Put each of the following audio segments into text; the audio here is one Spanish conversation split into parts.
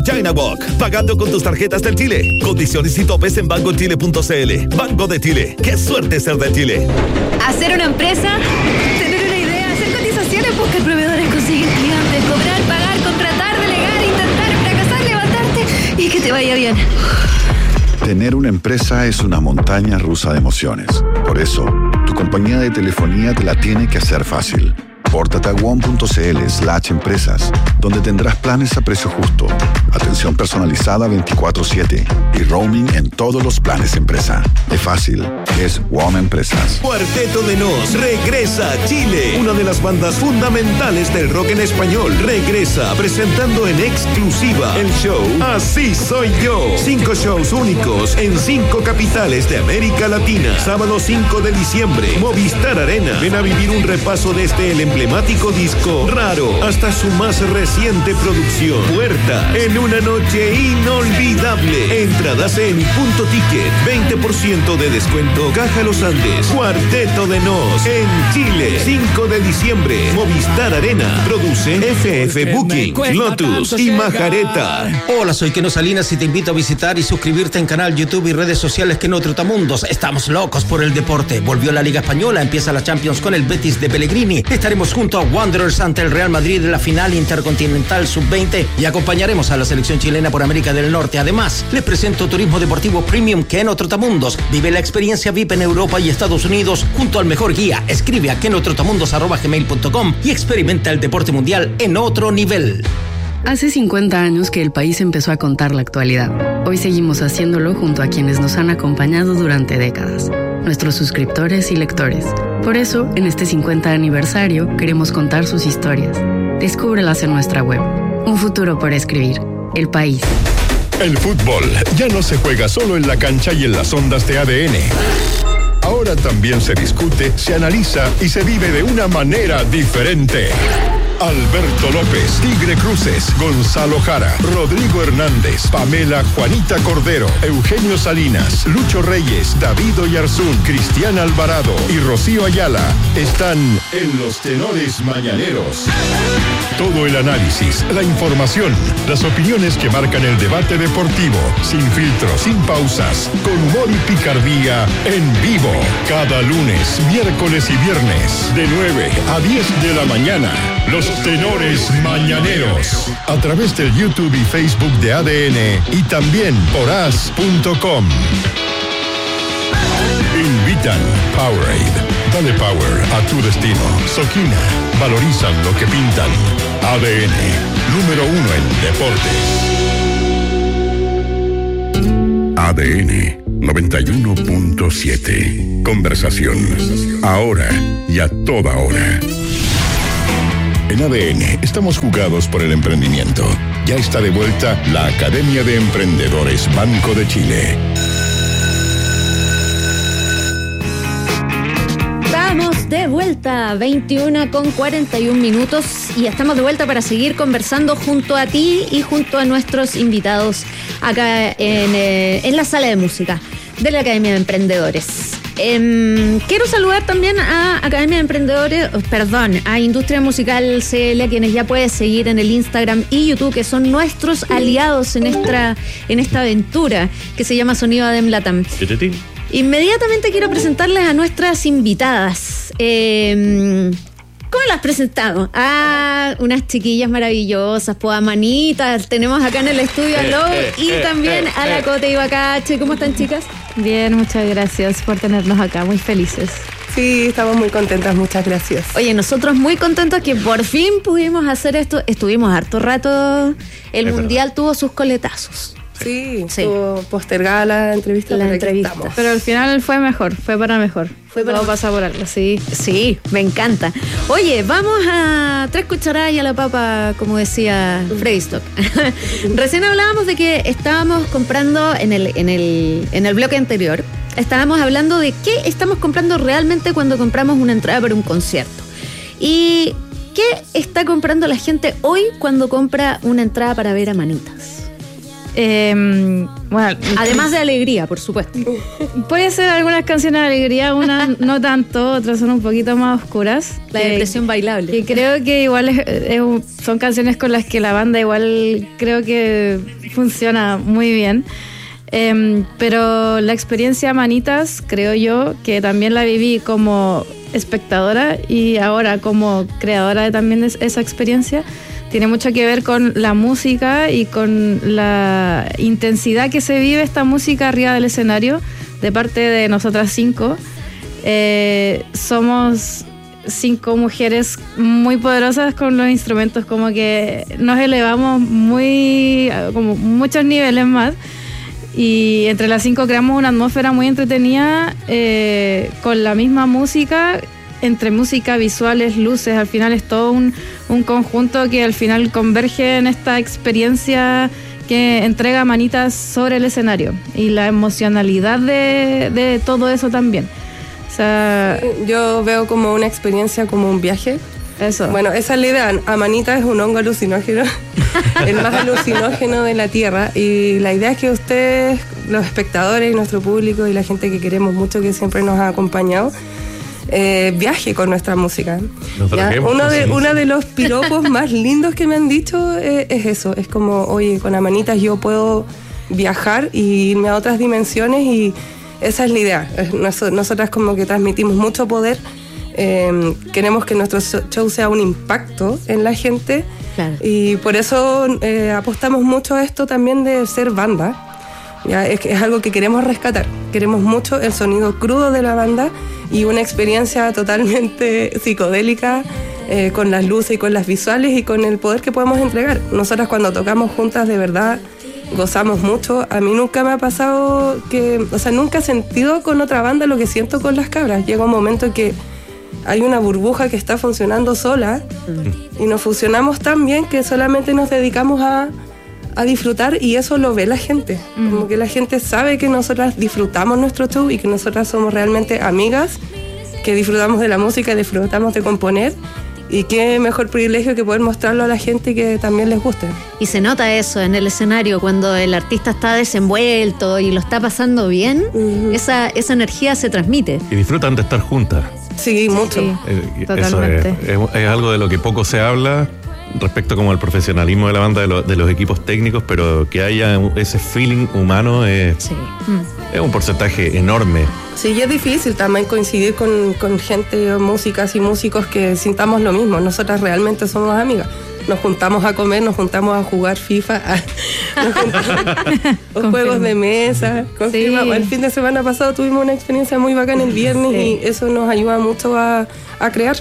China Walk, pagando con tus tarjetas del Chile. Condiciones y topes en bancochile.cl. Banco de Chile, qué suerte ser de Chile. Hacer una empresa, tener una idea, hacer cotizaciones, buscar proveedores, conseguir clientes, cobrar, pagar, contratar, delegar, intentar, fracasar, levantarte y que te vaya bien. Tener una empresa es una montaña rusa de emociones. Por eso, tu compañía de telefonía te la tiene que hacer fácil. Pórtate a WOM.cl/empresas, donde tendrás planes a precio justo, atención personalizada 24/7 y roaming en todos los planes empresa. Es fácil, es WOM Empresas. Cuarteto de Nos regresa a Chile. Una de las bandas fundamentales del rock en español regresa presentando en exclusiva el show Así Soy Yo. 5 shows únicos en 5 capitales de América Latina. Sábado 5 de diciembre, Movistar Arena. Ven a vivir un repaso desde el emblemático disco Raro hasta su más reciente producción Puerta, en una noche inolvidable. Entradas en Punto Ticket, 20% de descuento. Caja Los Andes. Cuarteto de Nos en Chile, 5 de diciembre, Movistar Arena. Produce FF Booking, Lotus y Majareta. Hola, soy Keno Salinas y te invito a visitar y suscribirte en canal YouTube y redes sociales Keno Trotamundos. Estamos locos por el deporte. Volvió la Liga Española, empieza la Champions con el Betis de Pellegrini. Estaremos junto a Wanderers ante el Real Madrid en la final intercontinental sub-20 y acompañaremos a la selección chilena por América del Norte. Además, les presento Turismo Deportivo Premium Keno Trotamundos. Vive la experiencia VIP en Europa y Estados Unidos junto al mejor guía. Escribe a kenotrotamundos@gmail.com y experimenta el deporte mundial en otro nivel. Hace 50 años que el país empezó a contar la actualidad. Hoy seguimos haciéndolo junto a quienes nos han acompañado durante décadas, nuestros suscriptores y lectores. Por eso, en este 50 aniversario, queremos contar sus historias. Descúbrelas en nuestra web. Un futuro por escribir. El país. El fútbol ya no se juega solo en la cancha y en las ondas de ADN. Ahora también se discute, se analiza y se vive de una manera diferente. Alberto López, Tigre Cruces, Gonzalo Jara, Rodrigo Hernández, Pamela Juanita Cordero, Eugenio Salinas, Lucho Reyes, David Oyarzún, Cristian Alvarado y Rocío Ayala están en Los Tenores Mañaneros. Todo el análisis, la información, las opiniones que marcan el debate deportivo, sin filtros, sin pausas, con humor y picardía, en vivo. Cada lunes, miércoles y viernes, de 9 a 10 de la mañana. Los Tenores Mañaneros, a través del YouTube y Facebook de ADN y también por as.com. Invitan Powerade. Dale power a tu destino. Soquina. Valorizan lo que pintan. ADN. Número 1 en deportes. ADN 91.7. Conversación. Ahora y a toda hora. En ADN estamos jugados por el emprendimiento. Ya está de vuelta la Academia de Emprendedores Banco de Chile. Estamos de vuelta, 21:41 y estamos de vuelta para seguir conversando junto a ti y junto a nuestros invitados acá en la sala de música de la Academia de Emprendedores. Quiero saludar también a Academia de Emprendedores, a Industria Musical CL, a quienes ya puedes seguir en el Instagram y YouTube, que son nuestros aliados en esta aventura que se llama Sonido Adem Latam. Inmediatamente quiero presentarles a nuestras invitadas. ¿Cómo las presentamos? Unas chiquillas maravillosas, pues a Manitas, tenemos acá en el estudio a Low y también a la Cote y Bacache. ¿Cómo están, chicas? Bien, muchas gracias por tenernos acá, muy felices. Sí, estamos muy contentas, muchas gracias. Oye, nosotros muy contentos que por fin pudimos hacer esto. Estuvimos harto rato, el Mundial tuvo sus coletazos. Sí, estuvo postergada la entrevista. Pero al final fue mejor, fue para mejor. Todo pasa por algo, sí. Sí, me encanta. Oye, vamos a 3 cucharadas y a la papa, como decía Freddy Stock. Recién hablábamos de que estábamos comprando en el bloque anterior, estábamos hablando de qué estamos comprando realmente cuando compramos una entrada para un concierto. Y qué está comprando la gente hoy cuando compra una entrada para ver a Manitas. Bueno, además de alegría, por supuesto. Puede ser algunas canciones de alegría, unas no tanto, otras son un poquito más oscuras. La depresión bailable. Y creo que igual son canciones con las que la banda igual creo que funciona muy bien. Pero la experiencia Manitas, creo yo, que también la viví como espectadora y ahora como creadora también de esa experiencia, tiene mucho que ver con la música y con la intensidad que se vive esta música arriba del escenario de parte de nosotras 5. Somos 5 mujeres muy poderosas con los instrumentos, como que nos elevamos como muchos niveles más. Y entre las 5 creamos una atmósfera muy entretenida con la misma música, entre música, visuales, luces. Al final es todo un conjunto que al final converge en esta experiencia que entrega Manitas sobre el escenario y la emocionalidad de todo eso también. O sea, yo veo como una experiencia, como un viaje. Eso. Bueno, esa es la idea. Amanita es un hongo alucinógeno, el más alucinógeno de la Tierra. Y la idea es que ustedes, los espectadores y nuestro público y la gente que queremos mucho, que siempre nos ha acompañado, viaje con nuestra música. Uno de los piropos más lindos que me han dicho es eso. Es como, oye, con Amanitas yo puedo viajar y irme a otras dimensiones, y esa es la idea. Nosotras como que transmitimos mucho poder. Queremos que nuestro show sea un impacto en la gente. Claro. Y por eso apostamos mucho a esto también de ser banda. Ya, es algo que queremos rescatar. Queremos mucho el sonido crudo de la banda y una experiencia totalmente psicodélica, con las luces y con las visuales y con el poder que podemos entregar. Nosotras cuando tocamos juntas de verdad gozamos mucho. A mí nunca me ha pasado nunca he sentido con otra banda lo que siento con las cabras. Llega un momento que hay una burbuja que está funcionando sola y nos fusionamos tan bien que solamente nos dedicamos a disfrutar, y eso lo ve la gente. Como que la gente sabe que nosotras disfrutamos nuestro show y que nosotras somos realmente amigas, que disfrutamos de la música, disfrutamos de componer, y qué mejor privilegio que poder mostrarlo a la gente y que también les guste. Y se nota eso en el escenario, cuando el artista está desenvuelto y lo está pasando bien, esa energía se transmite. Y disfrutan de estar juntas. Sí, mucho. Sí, totalmente. Es algo de lo que poco se habla respecto como al profesionalismo de la banda, de los equipos técnicos, pero que haya ese feeling humano es un porcentaje enorme. Sí, y es difícil también coincidir con gente, músicas y músicos que sintamos lo mismo. Nosotras realmente somos amigas. Nos juntamos a comer, nos juntamos a jugar FIFA, nos juntamos juegos de mesa. Sí. El fin de semana pasado tuvimos una experiencia muy bacana el viernes, y eso nos ayuda mucho a crear.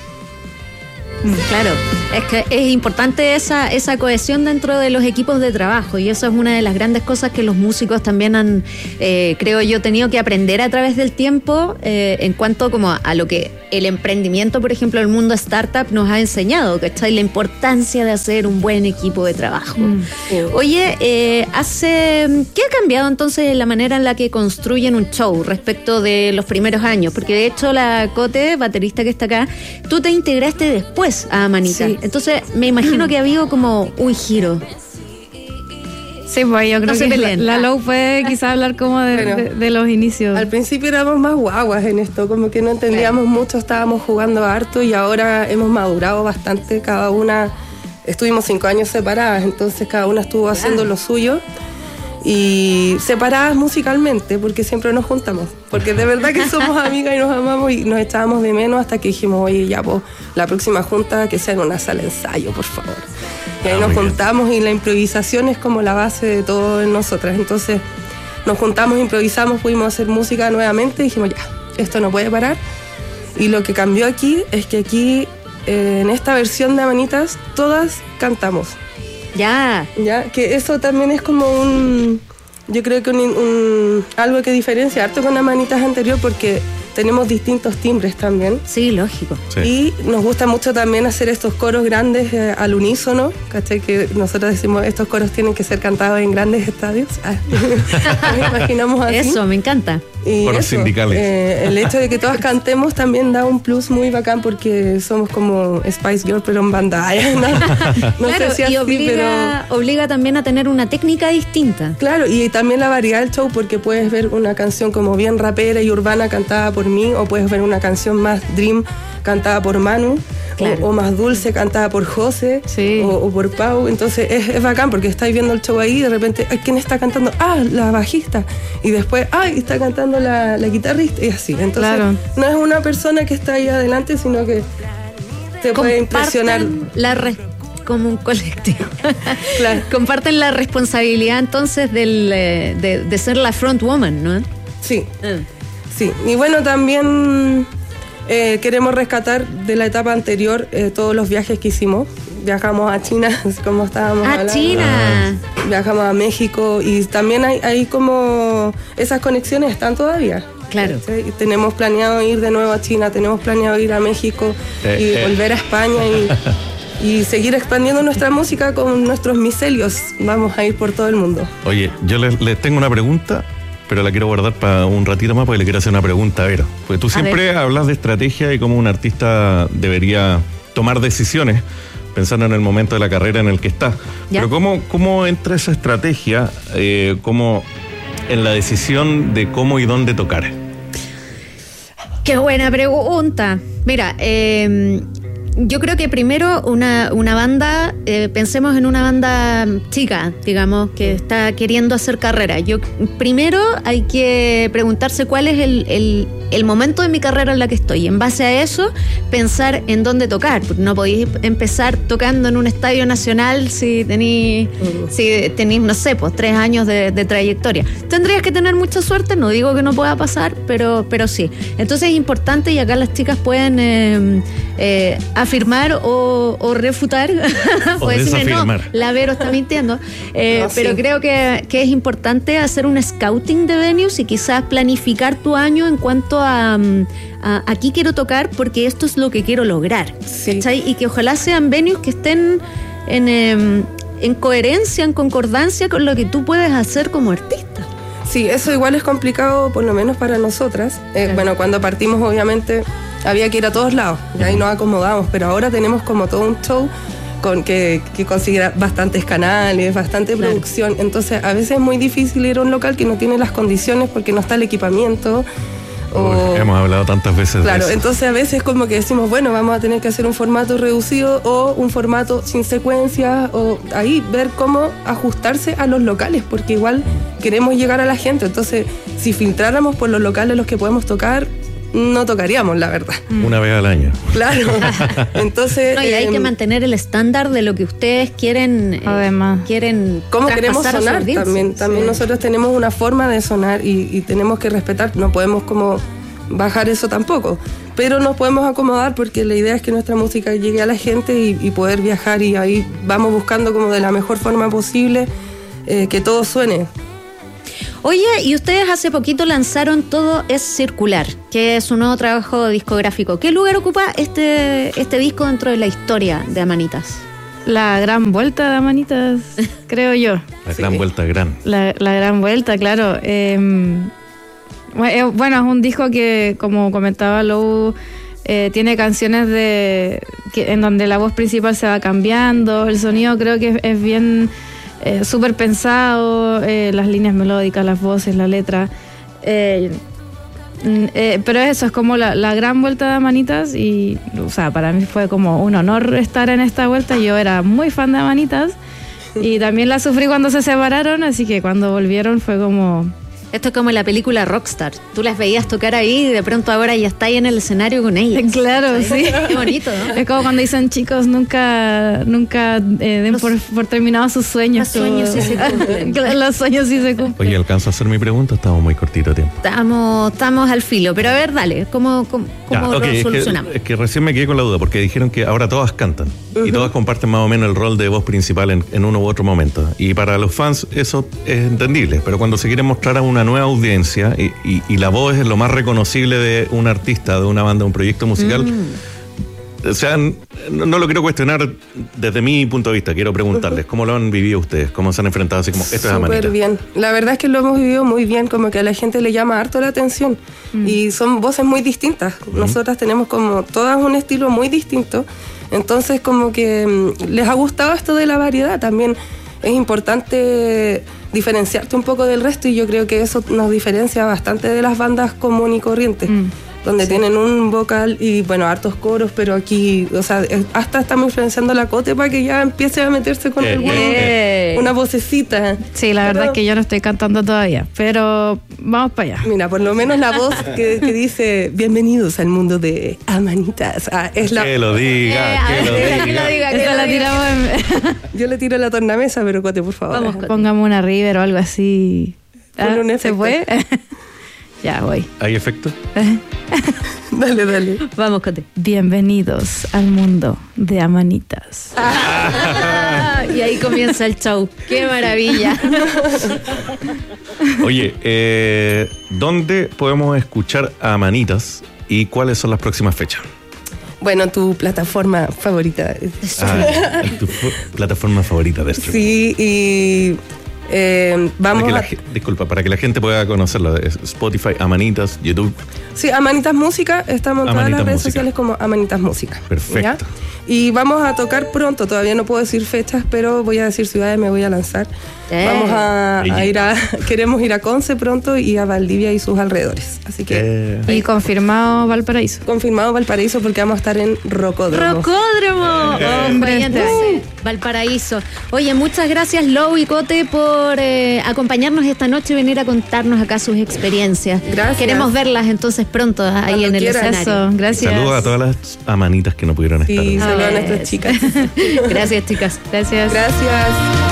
Claro, es que es importante esa cohesión dentro de los equipos de trabajo, y eso es una de las grandes cosas que los músicos también han, creo yo, tenido que aprender a través del tiempo, en cuanto como a lo que el emprendimiento, por ejemplo, el mundo startup nos ha enseñado, ¿cachai? La importancia de hacer un buen equipo de trabajo. Oye, ¿qué ha cambiado entonces la manera en la que construyen un show respecto de los primeros años? Porque de hecho la Cote, baterista que está acá, tú te integraste después a Amanita. Sí. Entonces me imagino que ha habido como un giro. Sí, pues yo creo que la Lou puede quizás hablar como de los inicios. Al principio éramos más guaguas en esto, como que no entendíamos mucho, estábamos jugando harto, y ahora hemos madurado bastante. Cada una, estuvimos 5 años separadas, entonces cada una estuvo haciendo lo suyo, y separadas musicalmente, porque siempre nos juntamos, porque de verdad que somos amigas y nos amamos, y nos echábamos de menos hasta que dijimos, oye, ya, pues, la próxima junta que sea en una sala de ensayo, por favor. Y ahí nos juntamos, y la improvisación es como la base de todo en nosotras. Entonces nos juntamos, improvisamos, pudimos hacer música nuevamente, y dijimos, ya, esto no puede parar. Y lo que cambió aquí es que aquí, en esta versión de Amanitas, todas cantamos. Ya, que eso también es como yo creo que algo que diferencia harto con Amanitas anterior, porque tenemos distintos timbres también. Sí, lógico. Sí. Y nos gusta mucho también hacer estos coros grandes al unísono, ¿cachai? Que nosotros decimos, estos coros tienen que ser cantados en grandes estadios. Nos imaginamos así. Eso, me encanta. Y Coros sindicales. El hecho de que todas cantemos también da un plus muy bacán porque somos como Spice Girl pero en banda. No Claro, sé si y así, obliga también a tener una técnica distinta. Claro, y también la variedad del show porque puedes ver una canción como bien rapera y urbana cantada por mí o puedes ver una canción más dream cantada por Manu. Claro. O más dulce cantada por José o por Pau. Entonces es bacán porque estáis viendo el show ahí y de repente, ¿quién está cantando? La bajista. Y después, está cantando la guitarrista y así. Entonces no es una persona que está ahí adelante, sino que te puede impresionar. Como un colectivo. Claro. Comparten la responsabilidad entonces de ser la front woman, ¿no? Sí. Sí. Y bueno, también queremos rescatar de la etapa anterior todos los viajes que hicimos. Viajamos a China, como estábamos hablando. China! Viajamos a México y también hay como esas conexiones están todavía. Claro. ¿Sí? Tenemos planeado ir de nuevo a China, tenemos planeado ir a México y volver a España y seguir expandiendo nuestra música con nuestros micelios. Vamos a ir por todo el mundo. Oye, yo les tengo una pregunta, pero la quiero guardar para un ratito más porque le quiero hacer una pregunta a Vero. Porque tú siempre hablas de estrategia y cómo un artista debería tomar decisiones pensando en el momento de la carrera en el que está. ¿Ya? Pero ¿cómo entra esa estrategia como en la decisión de cómo y dónde tocar? Qué buena pregunta. Mira, yo creo que primero una banda, pensemos en una banda chica, digamos, que está queriendo hacer carrera. Primero hay que preguntarse cuál es el momento de mi carrera en la que estoy. En base a eso, pensar en dónde tocar. No podéis empezar tocando en un estadio nacional si tenéis, no sé, pues 3 años de trayectoria. Tendrías que tener mucha suerte, no digo que no pueda pasar, pero sí. Entonces es importante y acá las chicas pueden afirmar o refutar o decirme no, la Vero está mintiendo, pero creo que es importante hacer un scouting de venues y quizás planificar tu año en cuanto a aquí quiero tocar porque esto es lo que quiero lograr, ¿cachai? Y que ojalá sean venues que estén en coherencia, en concordancia con lo que tú puedes hacer como artista. Sí, eso igual es complicado, por lo menos para nosotras. Bueno, cuando partimos obviamente había que ir a todos lados, y ahí nos acomodamos, pero ahora tenemos como todo un show que considera bastantes canales, bastante producción, entonces a veces es muy difícil ir a un local que no tiene las condiciones porque no está el equipamiento. Hemos hablado tantas veces de eso. Entonces a veces como que decimos, bueno, vamos a tener que hacer un formato reducido o un formato sin secuencias, o ahí ver cómo ajustarse a los locales, porque igual queremos llegar a la gente, entonces si filtráramos por los locales los que podemos tocar, no tocaríamos, la verdad. Una vez al año. Claro. Entonces. No, y hay que mantener el estándar de lo que ustedes quieren. Además. ¿Cómo queremos sonar? También nosotros tenemos una forma de sonar y tenemos que respetar. No podemos como bajar eso tampoco. Pero nos podemos acomodar porque la idea es que nuestra música llegue a la gente y poder viajar. Y ahí vamos buscando como de la mejor forma posible que todo suene. Oye, y ustedes hace poquito lanzaron Todo es Circular, que es un nuevo trabajo discográfico. ¿Qué lugar ocupa este disco dentro de la historia de Amanitas? La gran vuelta de Amanitas, creo yo. La gran vuelta, La gran vuelta, claro. Bueno, es un disco que, como comentaba Lou, tiene canciones en donde la voz principal se va cambiando. El sonido creo que es bien... súper pensado, las líneas melódicas, las voces, la letra, pero eso es como la gran vuelta de Amanitas y, o sea, para mí fue como un honor estar en esta vuelta. Yo era muy fan de Amanitas y también la sufrí cuando se separaron, así que cuando volvieron fue como... Esto es como en la película Rockstar. Tú las veías tocar ahí y de pronto ahora ya está ahí en el escenario con ellas. Claro, sí. Qué bonito, ¿no? Es como cuando dicen, chicos, nunca den por terminados sus sueños. Los sueños sí se cumplen. Los sueños sí se cumplen. Oye, ¿alcanzo a hacer mi pregunta? Estamos muy cortito de tiempo. Estamos al filo, pero a ver, dale, ¿cómo lo solucionamos? Es que recién me quedé con la duda, porque dijeron que ahora todas cantan y todas comparten más o menos el rol de voz principal en uno u otro momento. Y para los fans eso es entendible, pero cuando se quiere mostrar a una nueva audiencia y la voz es lo más reconocible de un artista, de una banda, un proyecto musical. O sea, no lo quiero cuestionar desde mi punto de vista, quiero preguntarles, ¿cómo lo han vivido ustedes? ¿Cómo se han enfrentado así como esto es Amanita? Súper bien, la verdad es que lo hemos vivido muy bien, como que a la gente le llama harto la atención y son voces muy distintas. Nosotras tenemos como todas un estilo muy distinto, entonces como que les ha gustado esto de la variedad. También es importante diferenciarte un poco del resto y yo creo que eso nos diferencia bastante de las bandas común y corriente. Donde tienen un vocal y, bueno, hartos coros, pero aquí, o sea, hasta estamos influenciando la Cote para que ya empiece a meterse con el huevo, una vocecita. Sí, la verdad es que yo no estoy cantando todavía, pero vamos para allá. Mira, por lo menos la voz que dice bienvenidos al mundo de Amanitas. Es la... Que lo diga, que lo diga. Esa la tiramos Yo le tiro la tornamesa, pero Cote, por favor. Vamos, pongamos una River o algo así. ¿Se fue? Ya voy. ¿Hay efecto? Dale. Vamos, Cote. Bienvenidos al mundo de Amanitas. Y ahí comienza el show. ¡Qué maravilla! Oye, ¿dónde podemos escuchar a Amanitas y cuáles son las próximas fechas? Bueno, tu plataforma favorita. Tu plataforma favorita de streaming. Sí, y... vamos disculpa, para que la gente pueda conocerlo, Spotify, Amanitas, YouTube. Sí, Amanitas Música, estamos en todas las redes Música. sociales como Amanitas Música. Perfecto. ¿Ya? Y vamos a tocar pronto, todavía no puedo decir fechas, pero voy a decir ciudades, me voy a lanzar. Vamos a ir queremos ir a Conce pronto y a Valdivia y sus alrededores. Así que... Y confirmado Valparaíso. Confirmado Valparaíso porque vamos a estar en Rocódromo. Valparaíso. Oye, muchas gracias Lou y Cote por acompañarnos esta noche y venir a contarnos acá sus experiencias. Gracias. Queremos verlas entonces pronto ahí Cuando en el quieras. escenario. Gracias. Saludos a todas las Amanitas que no pudieron estar. Sí, saludos a nuestras chicas. Gracias, chicas. Gracias. Gracias.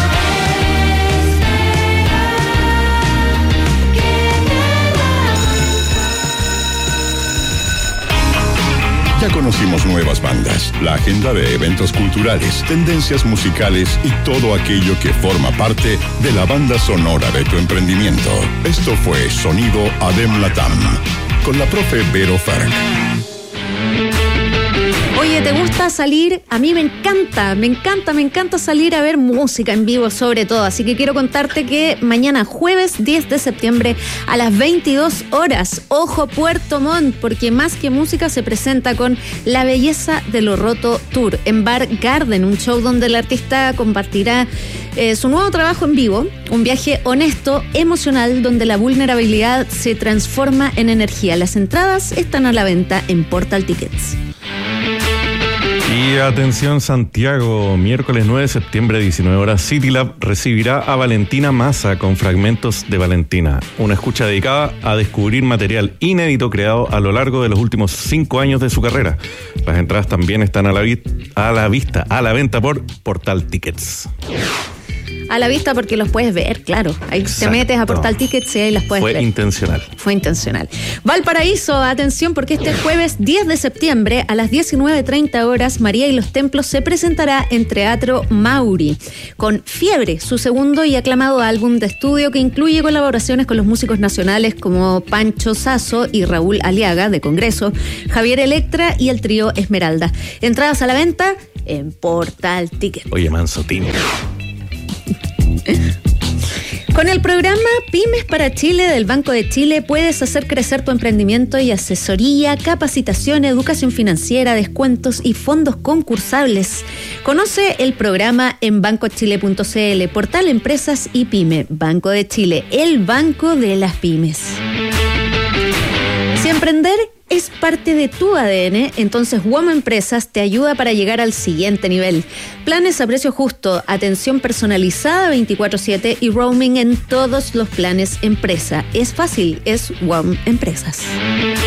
Ya conocimos nuevas bandas, la agenda de eventos culturales, tendencias musicales y todo aquello que forma parte de la banda sonora de tu emprendimiento. Esto fue Sonido Adem Latam, con la profe Vero Farc. Oye, ¿te gusta salir? A mí me encanta salir a ver música en vivo sobre todo, así que quiero contarte que mañana jueves 10 de septiembre a las 22 horas, ojo Puerto Montt, porque Más que Música se presenta con La Belleza de lo Roto Tour en Bar Garden, un show donde el artista compartirá su nuevo trabajo en vivo, un viaje honesto, emocional, donde la vulnerabilidad se transforma en energía. Las entradas están a la venta en Portal Tickets. Y atención Santiago, miércoles 9 de septiembre, 19 horas, City Lab recibirá a Valentina Massa con Fragmentos de Valentina, una escucha dedicada a descubrir material inédito creado a lo largo de los últimos 5 años de su carrera. Las entradas también están a la venta por Portal Tickets. A la vista porque los puedes ver, claro. Ahí Exacto. te metes a Portal Tickets y ahí las puedes ver. Fue intencional. Valparaíso, atención porque este jueves 10 de septiembre a las 19:30 horas María y los Templos se presentará en Teatro Mauri con Fiebre, su segundo y aclamado álbum de estudio que incluye colaboraciones con los músicos nacionales como Pancho Sasso y Raúl Aliaga de Congreso, Javier Electra y el trío Esmeralda. Entradas a la venta en Portal Tickets. Oye, Mansotín. Con el programa Pymes para Chile del Banco de Chile puedes hacer crecer tu emprendimiento y asesoría, capacitación, educación financiera, descuentos y fondos concursables. Conoce el programa en bancochile.cl, portal Empresas y Pyme. Banco de Chile, el banco de las pymes. Si emprender es parte de tu ADN, entonces WOM Empresas te ayuda para llegar al siguiente nivel. Planes a precio justo, atención personalizada 24/7 y roaming en todos los planes empresa. Es fácil, es WOM Empresas.